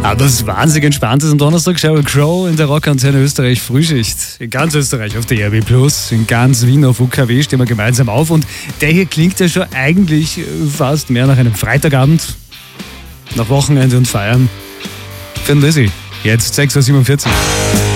Aber es wahnsinnig entspannt ist am Donnerstag. Sheryl Crow in der Rockantenne Österreich Frühschicht. In ganz Österreich auf der RB Plus, in ganz Wien auf UKW stehen wir gemeinsam auf. Und der hier klingt ja schon eigentlich fast mehr nach einem Freitagabend, nach Wochenende und Feiern. Für den Lizzy, jetzt 6.47 Uhr.